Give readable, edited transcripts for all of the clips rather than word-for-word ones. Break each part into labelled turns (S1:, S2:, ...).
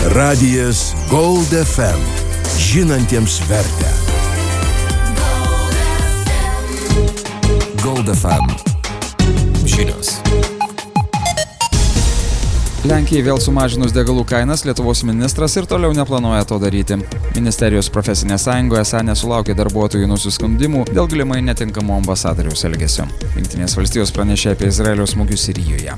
S1: Radijas Gold FM. Žinantiems vertę. Gold FM. Žinios.
S2: Lenkijai vėl sumažinus degalų kainas, Lietuvos ministras ir toliau neplanuoja to daryti. Ministerijos profesinė sąjunga esą nesulaukė darbuotojų nusiskundimų dėl galimai netinkamo ambasadoriaus elgesio. Jungtinės valstijos pranešė apie Izraelio smūgius Sirijoje.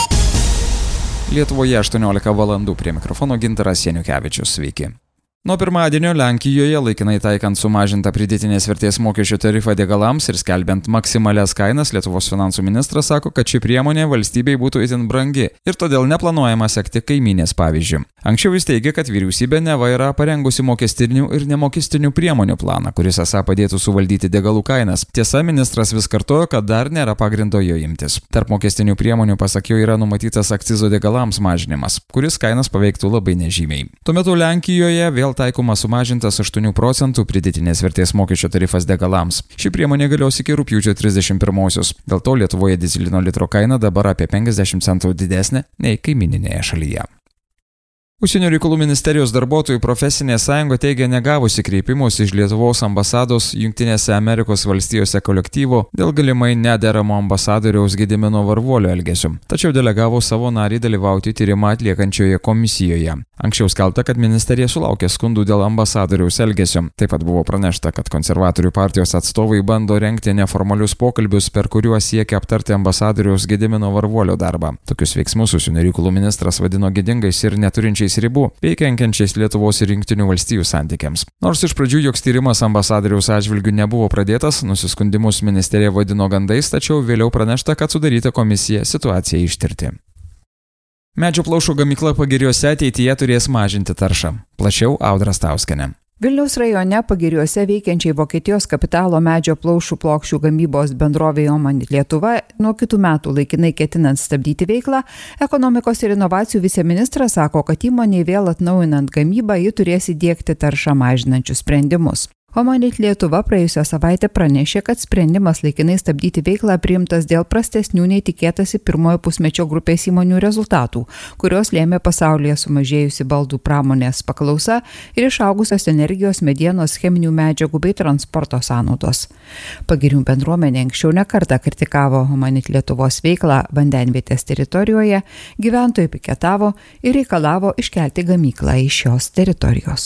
S2: Lietuvoje 18 valandų, prie mikrofono Gintaras Janukevičius. Sveiki. Nuo pirmadienio Lenkijoje laikinai taikant sumažintą pridėtinės vertės mokesčio tarifą degalams ir skelbiant maksimalias kainas, Lietuvos finansų ministras sako, kad ši priemonė valstybei būtų itin brangi ir todėl neplanuojama sekti kaimynės pavyzdžiu. Anksčiau jis teigė, kad vyriausybė neva yra parengusi mokestinių ir nemokestinių priemonių planą, kuris esą padėtų suvaldyti degalų kainas. Tiesa, ministras vis kartojo, kad dar nėra pagrindo jo imtis. Tarp mokestinių priemonių, pasak jo, yra numatytas akcizo degalams mažinimas, kuris kainas paveiktų labai nežymiai. Tuo metu Lenkijoje vėl taikoma sumažintas 8% pridėtinės vertės mokesčio tarifas degalams. Ši priemonė galios iki rugpjūčio 31-osios. Dėl to Lietuvoje dyzelino litro kaina dabar apie 50 centų didesnė nei kaimyninėje šalyje. Užsienio reikalų ministerijos darbuotojų profesinė sąjunga teigia negavusi kreipimus iš Lietuvos ambasados Jungtinėse Amerikos valstijose kolektyvo dėl galimai nederamo ambasadoriaus Gedimino Varvuolio elgesio, tačiau delegavo savo narį dalyvauti tyrimą atliekančioje komisijoje. Anksčiau skelbta, kad ministerija sulaukė skundų dėl ambasadoriaus elgesio. Taip pat buvo pranešta, kad konservatorių partijos atstovai bando rengti neformalius pokalbius, per kuriuos siekia aptarti ambasadoriaus Gedimino Varvuolio darbą. Tokius veiksmus užsienio reikalų ministras vadino gėdingais ir neturinčiais ribų, bei kenkiančiais Lietuvos ir Jungtinių valstijų santykiams. Nors iš pradžių joks tyrimas ambasadoriaus atžvilgiu nebuvo pradėtas, nusiskundimus ministerija vadino gandais, tačiau vėliau pranešta, kad sudaryta komisija situacijai ištirti. Medžio plaušų gamykla Pagiriuose ateityje turės mažinti taršą. Plačiau Audra Stauskienė.
S3: Vilniaus rajone Pagiriuose veikiančiai Vokietijos kapitalo medžio plaušų plokščių gamybos bendrovė Omanit Lietuva nuo kitų metų laikinai ketinant stabdyti veiklą, ekonomikos ir inovacijų viceministras sako, kad įmonei vėl atnaujinant gamybą ji turės įdiegti taršą mažinančius sprendimus. Omanit Lietuva praėjusią savaitę pranešė, kad sprendimas laikinai stabdyti veiklą priimtas dėl prastesnių nei tikėtasi pirmojo pusmečio grupės įmonių rezultatų, kurios lėmė pasaulyje sumažėjusi baldų pramonės paklausa ir išaugusios energijos, medienos, cheminių medžiagų bei transporto sąnaudos. Pagirių bendruomenė anksčiau nekartą kritikavo Omanit Lietuvos veiklą vandenvietės teritorijoje, gyventojai piketavo ir reikalavo iškelti gamyklą iš šios teritorijos.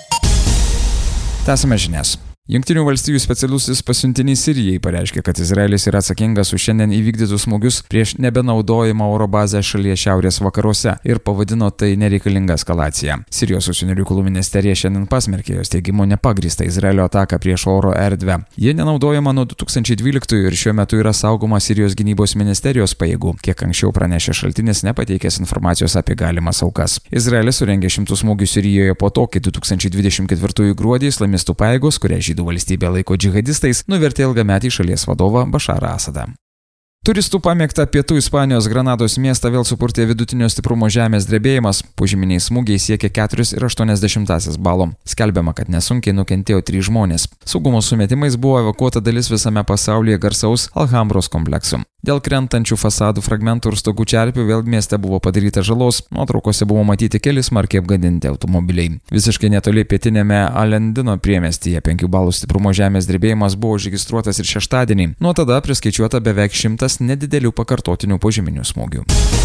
S2: Tęsime žinias. Jungtinių valstijų specialusis pasiuntinys Sirijai pareiškė, kad Izraelis yra atsakingas už šiandien įvykdytus smūgius prieš nebenaudojimą oro bazę šalies šiaurės vakaruose ir pavadino tai nereikalingą eskalaciją. Sirijos užsienio reikalų ministerija šiandien pasmerkė jos teigimu nepagrįstą Izraelio ataką prieš oro erdvę. Ji nenaudojama nuo 2012 ir šiuo metu yra saugoma Sirijos gynybos ministerijos pajėgų, kiek anksčiau pranešė šaltinis nepateikęs informacijos apie galimas aukas. Izraelis surengė šimtus smūgių Sirijoje po to, kai 2024 gruodį islamistų pajėgos, kurie Žydų valstybė laiko džihadistais, nuvertė ilgametį šalies vadovą Bašarą Asadą. Turistų pamėgtą pietų Ispanijos Granados miestą vėl supurtė vidutinio stiprumo žemės drebėjimas, požeminiai smūgiai siekė 4,8 balo. Skelbiama, kad nesunkiai nukentėjo 3 žmonės. Saugumo sumetimais buvo evakuota dalis visame pasaulyje garsaus Alhambros komplekso. Dėl krentančių fasadų fragmentų ir stogų čerpių vėl mieste buvo padaryta žalos, nuotraukose buvo matyti keli smarkiai apgadinti automobiliai. Visiškai netoli pietinėme Alendino priemestyje 5 balų stiprumo žemės drebėjimas buvo užregistruotas ir šeštadienį. Nuo tada priskaičiuota beveik 100 nedidelių pakartotinių požeminių smūgių.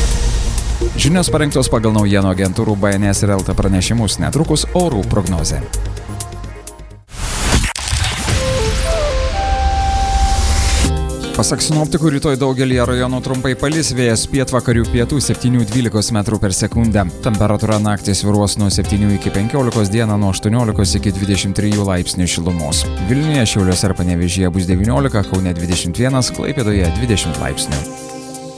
S2: Žinios parengtos pagal naujienų agentūrų BNS ir LT pranešimus, netrukus orų prognozė. Pasak sinoptikų, rytoj daugelį rajonų trumpai palis, vėjas pietvakarių pietų 7–12 metrų per sekundę. Temperatūra naktį svyruos nuo 7 iki 15, dieną nuo 18 iki 23 laipsnių šilumos. Vilniuje, Šiauliuose ir Panevėžyje bus 19, Kaune 21, Klaipėdoje 20 laipsnių.